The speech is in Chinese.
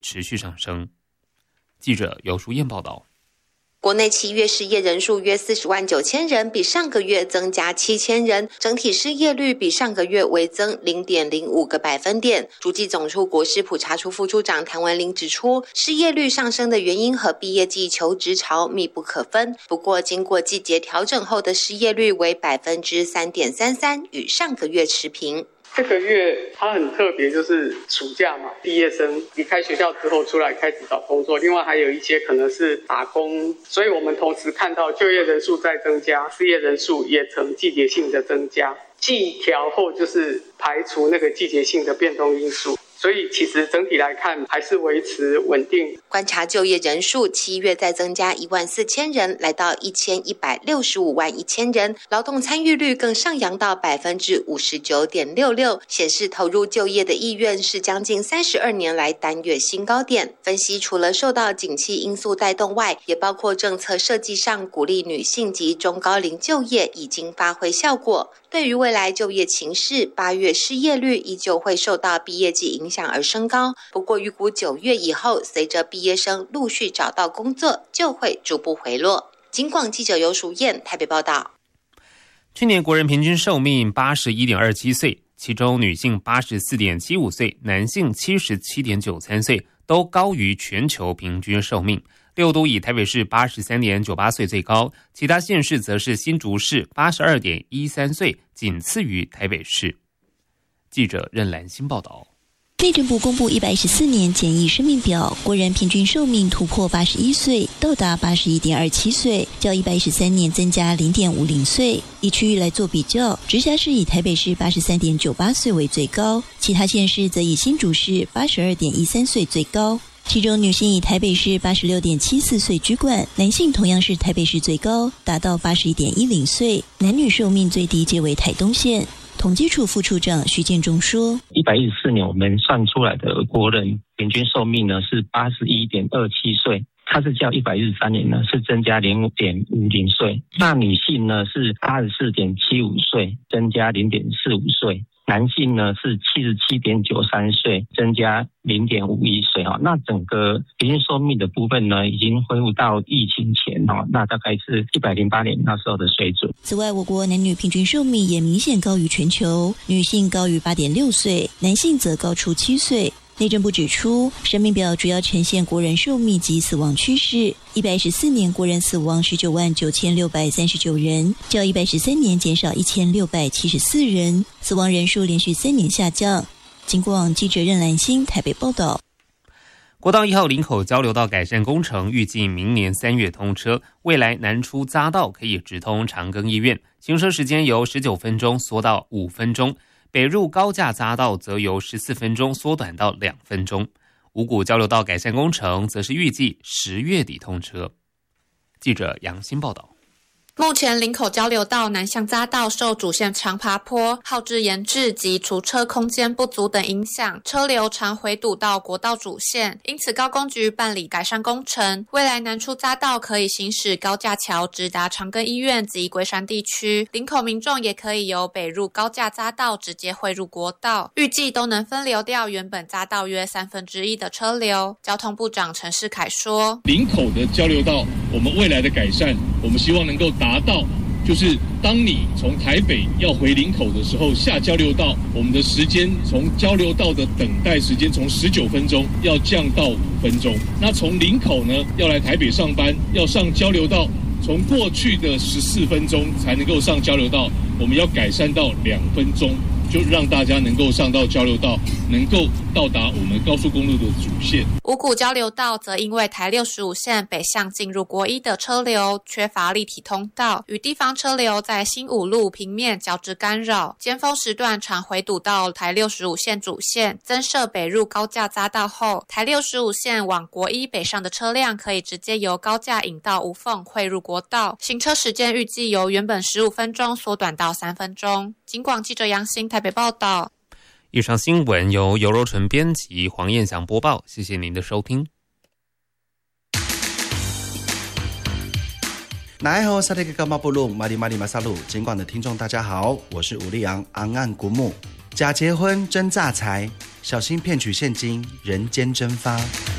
持续上升。记者尤淑燕报道。 国内7月失业人数约40万9千人，比上个月增加7000人，整体失业率比上个月微增0.05个百分点。主计总处国事普查处副处长谭文玲指出，失业率上升的原因和毕业季求职潮密不可分。不过，经过季节调整后的失业率为3.33%，与上个月持平。 这个月它很特别，就是暑假嘛，毕业生离开学校之后出来开始找工作，另外还有一些可能是打工，所以我们同时看到就业人数在增加，失业人数也呈季节性的增加。季调后就是排除那个季节性的变动因素，所以其实整体来看还是维持稳定。 观察就业人数，7月再增加14000人，来到1165万1000人，劳动参与率更上扬到59.66%，显示投入就业的意愿是将近32年来单月新高点。分析除了受到景气因素带动外，也包括政策设计上鼓励女性及中高龄就业已经发挥效果。对于未来就业情势，8月失业率依旧会受到毕业季影响而升高，不过预估9月以后，随着毕业生陆续找到工作，就会逐步回落。警广记者尤淑燕台北报道。 去年国人平均寿命81.27岁，其中女性84.75岁，男性77.93岁，都高于全球平均寿命。6都以台北市83.98岁最高，其他县市则是新竹市82.13岁，仅次于台北市。记者任兰心报道。 内政部公布114年简易生命表，国人平均寿命突破81岁，到达81.27岁，较113年增加0.50岁。以区域来做比较，直辖市以台北市83.98岁为最高，其他县市则以新竹市82.13岁最高。其中女性以台北市86.74岁居冠，男性同样是台北市最高，达到81.10岁，男女寿命最低皆为台东县。统计处副处长徐建中说 ，114年我们算出来的国人平均寿命呢是81.27岁，它是较113年呢是增加0.50岁。那女性呢是84.75岁，增加0.45岁。男性呢是77.93岁，增加0.51岁。那整个平均寿命的部分呢，已经恢复到疫情前，那大概是108年那时候的水准。 此外，我国男女平均寿命也明显高于全球，女性高于8.6岁，男性则高出7岁。内政部指出，生命表主要呈现国人寿命及死亡趋势。114年国人死亡19万9639人，较113年减少1674人，死亡人数连续3年下降。警广记者任兰心台北报道。 国道1号林口交流道改善工程预计明年3月通车，未来南出匝道可以直通长庚医院，行车时间由19分钟缩到5分钟。北入高架匝道则由14分钟缩短到2分钟，五股交流道改善工程则是预计10月底通车。记者杨欣报道。 目前林口交流道南向匝道受主线长爬坡、耗资延滞及除车空间不足等影响，车流常回堵到国道主线，因此高工局办理改善工程，未来南出匝道可以行驶高架桥直达长庚医院及龟山地区，林口民众也可以由北入高架匝道直接汇入国道，预计都能分流掉原本匝道约1/3的车流。交通部长陈世凯说， 林口的交流道我们未来的改善，我们希望能够达到，就是当你从台北要回林口的时候，下交流道，我们的时间从交流道的等待时间从19分钟要降到5分钟。那从林口呢要来台北上班，要上交流道，从过去的14分钟才能够上交流道，我们要改善到2分钟，就让大家能够上到交流道，能够到达我们高速公路的主线。 五股交流道则因为台65线北向进入国一的车流缺乏立体通道，与地方车流在新五路平面交织干扰，尖峰时段常回堵到台65线主线。增设北入高架匝道后，台65线往国一北上的车辆可以直接由高架引道无缝汇入国道，行车时间预计由原本15分钟缩短到3分钟。警广记者杨欣台北报道。 以上新闻由尤柔纯编辑，黄燕祥播报，谢谢您的收听。 奈后萨利格马布鲁马里马里马萨鲁，尽管的听众大家好，我是吴立昂昂岸古木。假结婚真诈财，小心骗取现金，人间蒸发。